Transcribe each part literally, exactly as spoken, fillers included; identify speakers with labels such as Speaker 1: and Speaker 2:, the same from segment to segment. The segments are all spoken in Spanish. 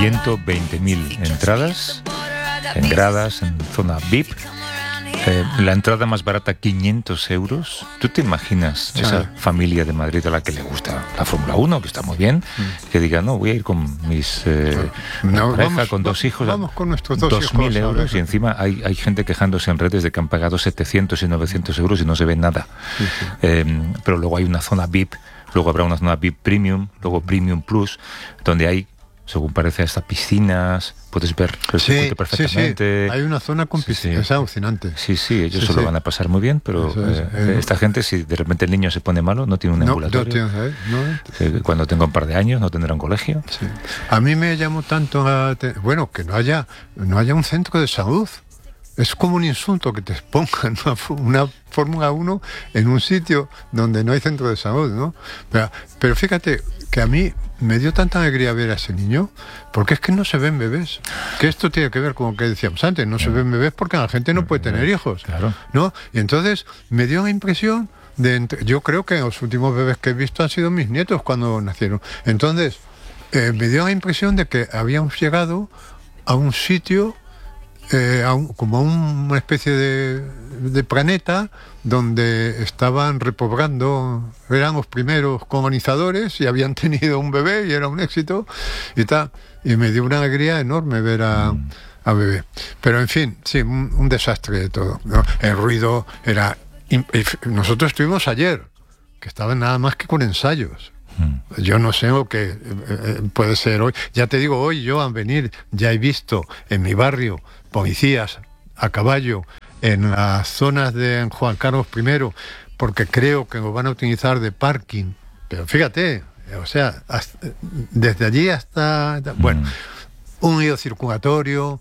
Speaker 1: ciento veinte mil entradas, en gradas, en zona V I P. Eh, la entrada más barata, quinientos euros. ¿Tú te imaginas sí. esa familia de Madrid a la que le gusta la Fórmula uno, que está muy bien, mm. que diga, no, voy a ir con mis eh, no, pareja, vamos, con dos hijos,
Speaker 2: vamos con nuestros dos,
Speaker 1: dos mil euros, y encima hay, hay gente quejándose en redes de que han pagado setecientos y novecientos euros y no se ve nada. Sí, sí. Eh, pero luego hay una zona V I P, luego habrá una zona V I P Premium, luego Premium Plus, donde hay, según parece, hasta piscinas, puedes ver el
Speaker 2: sí,
Speaker 1: circuito perfectamente.
Speaker 2: Sí, sí. Hay una zona con piscinas, sí, sí. es alucinante.
Speaker 1: Sí, sí, ellos sí, se lo sí. van a pasar muy bien, pero es, eh, eh, esta gente, si de repente el niño se pone malo, no tiene un no, ambulatorio. No, ¿eh? no. Eh, cuando tenga un par de años no tendrá un colegio.
Speaker 2: Sí. A mí me llamó tanto, a te... bueno, que no haya, no haya un centro de salud. Es como un insulto que te pongan una, una Fórmula uno en un sitio donde no hay centro de salud, ¿no? Pero, pero fíjate que a mí me dio tanta alegría ver a ese niño, porque es que no se ven bebés. Que esto tiene que ver con lo que decíamos antes, no se ven bebés porque la gente no puede tener hijos,
Speaker 1: claro.
Speaker 2: ¿no? Y entonces me dio la impresión de... Yo creo que los últimos bebés que he visto han sido mis nietos cuando nacieron. Entonces, eh, me dio la impresión de que habíamos llegado a un sitio... Eh, a un, como a un, una especie de, de planeta donde estaban repoblando, eran los primeros colonizadores y habían tenido un bebé y era un éxito y tal, y me dio una alegría enorme ver a, mm. a bebé, pero en fin, sí, un, un desastre de todo, ¿no? El ruido era, nosotros estuvimos ayer, que estaban nada más que con ensayos. Yo no sé lo que eh, puede ser hoy. Ya te digo, hoy yo al venir ya he visto en mi barrio policías a caballo en las zonas de Juan Carlos primero, porque creo que lo van a utilizar de parking. Pero fíjate, o sea, hasta, desde allí hasta... Bueno, mm. un lío circulatorio,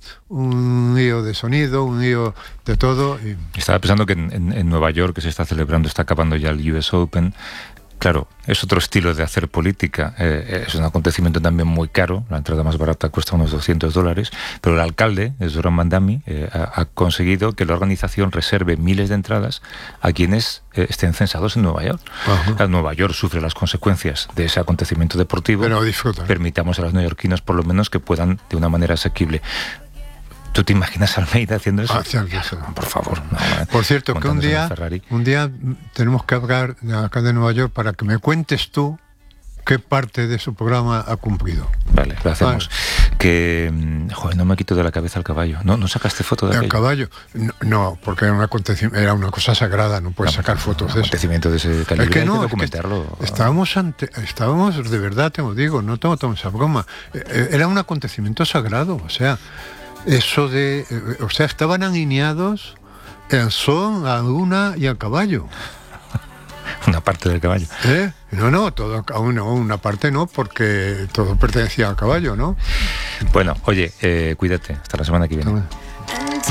Speaker 2: un lío de sonido, un lío de todo. Y...
Speaker 1: Estaba pensando que en, en, en Nueva York, que se está celebrando, está acabando ya el U S Open. Claro, es otro estilo de hacer política, eh, es un acontecimiento también muy caro, la entrada más barata cuesta unos doscientos dólares, pero el alcalde, es Zoran Mandami, eh, ha, ha conseguido que la organización reserve miles de entradas a quienes eh, estén censados en Nueva York. Uh-huh. Nueva York sufre las consecuencias de ese acontecimiento deportivo,
Speaker 2: pero disfrutan.
Speaker 1: Permitamos a los neoyorquinos por lo menos que puedan de una manera asequible. ¿Tú te imaginas a Almeida haciendo eso?
Speaker 2: Ah, cierto, sí.
Speaker 1: Por favor. No,
Speaker 2: Por cierto, que un día, un día tenemos que hablar de acá de Nueva York para que me cuentes tú qué parte de su programa ha cumplido.
Speaker 1: Vale, lo hacemos. Vale. Que, joder, no me quito de la cabeza el caballo. ¿No, no sacaste foto de
Speaker 2: ¿El caballo? No, no, porque era, un acontecimiento, era una cosa sagrada, no puedes no, sacar fotos de eso.
Speaker 1: Acontecimiento de ese calibre,
Speaker 2: es que no,
Speaker 1: hay que documentarlo.
Speaker 2: Es que estábamos, ante, estábamos, de verdad, te lo digo, no tengo toda esa broma. Era un acontecimiento sagrado, o sea... Eso de... O sea, estaban alineados el sol, la luna y el caballo.
Speaker 1: Una parte del caballo.
Speaker 2: ¿Eh? No, no, todo, no, una parte no, porque todo pertenecía al caballo, ¿no?
Speaker 1: Bueno, oye, eh, cuídate. Hasta la semana que viene.